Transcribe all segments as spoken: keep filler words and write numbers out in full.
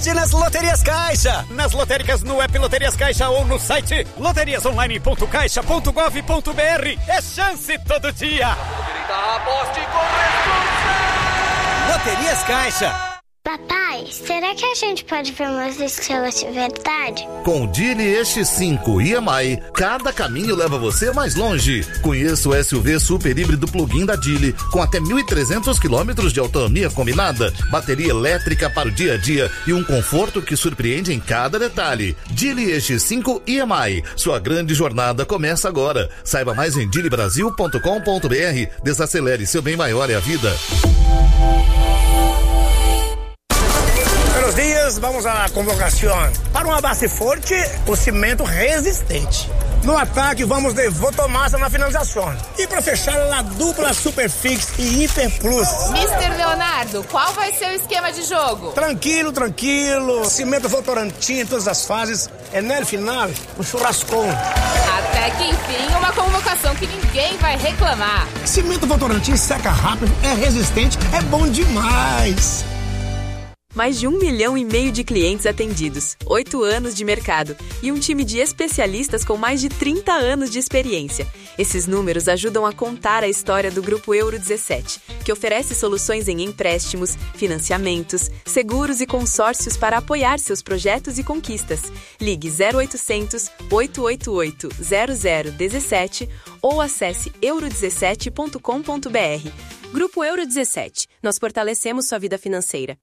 sorte nas Loterias Caixa. Nas lotéricas, no app Loterias Caixa ou no site loterias online ponto caixa ponto gov ponto br. É chance todo dia. Aposte com Loterias Caixa. Papai, será que a gente pode ver umas estrelas de verdade? Com o Geely X cinco e M I, cada caminho leva você mais longe. Conheça o S U V super híbrido plug-in da Geely, com até mil e trezentos quilômetros de autonomia combinada, bateria elétrica para o dia a dia e um conforto que surpreende em cada detalhe. Geely X cinco e M I, sua grande jornada começa agora. Saiba mais em geely brasil ponto com ponto br. Desacelere, seu bem maior é a vida. Buenos dias, vamos à convocação. Para uma base forte, o cimento resistente. No ataque, vamos de Votomassa na finalização. E para fechar, a dupla Superfix e Hiper Plus. mister Leonardo, qual vai ser o esquema de jogo? Tranquilo, tranquilo. Cimento Votorantim em todas as fases. É no final, um churrascão. Até que enfim, uma convocação que ninguém vai reclamar. Cimento Votorantim seca rápido, é resistente, é bom demais. Mais de um milhão e meio de clientes atendidos, oito anos de mercado e um time de especialistas com mais de trinta anos de experiência. Esses números ajudam a contar a história do Grupo Euro dezessete, que oferece soluções em empréstimos, financiamentos, seguros e consórcios para apoiar seus projetos e conquistas. Ligue zero oitocentos, oito oito oito, zero zero um sete ou acesse euro dezessete ponto com ponto br. Grupo Euro dezessete. Nós fortalecemos sua vida financeira.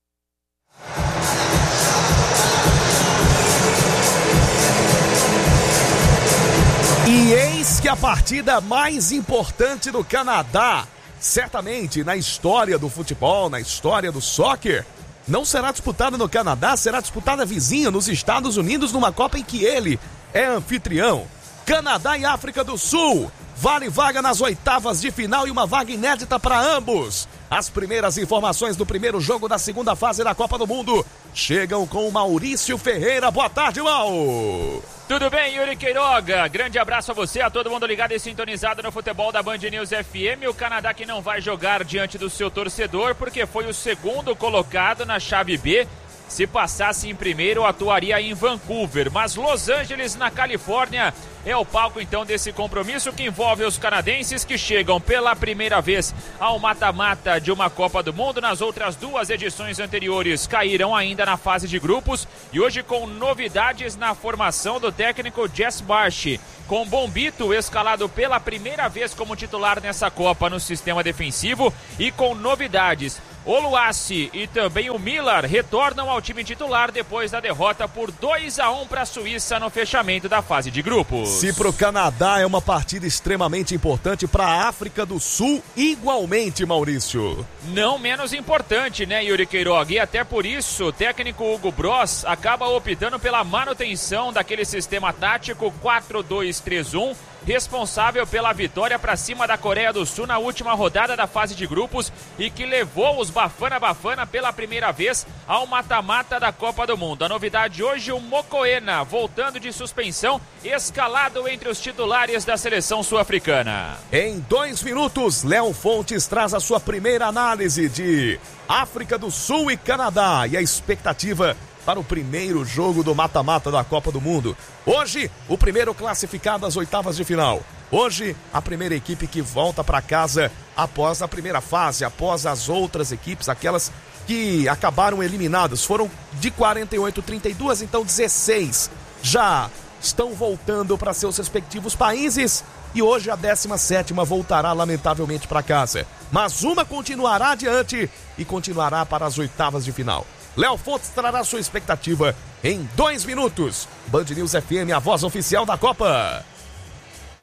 E eis que a partida mais importante do Canadá, certamente na história do futebol, na história do soccer, não será disputada no Canadá, será disputada vizinha nos Estados Unidos, numa Copa em que ele é anfitrião. Canadá e África do Sul, vale vaga nas oitavas de final e uma vaga inédita para ambos. As primeiras informações do primeiro jogo da segunda fase da Copa do Mundo chegam com o Maurício Ferreira. Boa tarde, Mau! Tudo bem, Yuri Queiroga? Grande abraço a você, a todo mundo ligado e sintonizado no futebol da Band News F M. O Canadá que não vai jogar diante do seu torcedor porque foi o segundo colocado na chave B. Se passasse em primeiro, atuaria em Vancouver, mas Los Angeles, na Califórnia, é o palco então desse compromisso que envolve os canadenses que chegam pela primeira vez ao mata-mata de uma Copa do Mundo. Nas outras duas edições anteriores caíram ainda na fase de grupos e hoje com novidades na formação do técnico Jess Marsh, com Bombito escalado pela primeira vez como titular nessa Copa no sistema defensivo e com novidades. Oluassi e também o Miller retornam ao time titular depois da derrota por dois a um para a Suíça no fechamento da fase de grupos. Se para o Canadá é uma partida extremamente importante, para a África do Sul igualmente, Maurício. Não menos importante, né, Yuri Queiroga? E até por isso o técnico Hugo Bross acaba optando pela manutenção daquele sistema tático quatro dois três um, responsável pela vitória para cima da Coreia do Sul na última rodada da fase de grupos e que levou os Bafana Bafana pela primeira vez ao mata-mata da Copa do Mundo. A novidade hoje, o Mokoena, voltando de suspensão, escalado entre os titulares da seleção sul-africana. Em dois minutos, Léo Fontes traz a sua primeira análise de África do Sul e Canadá e a expectativa para o primeiro jogo do mata-mata da Copa do Mundo. Hoje, o primeiro classificado às oitavas de final. Hoje, a primeira equipe que volta para casa após a primeira fase, após as outras equipes, aquelas que acabaram eliminadas. Foram de quarenta e oito, trinta e dois, então dezesseis já estão voltando para seus respectivos países. E hoje a décima sétima voltará lamentavelmente para casa. Mas uma continuará adiante e continuará para as oitavas de final. Léo Fontes trará sua expectativa em dois minutos. Band News F M, a voz oficial da Copa.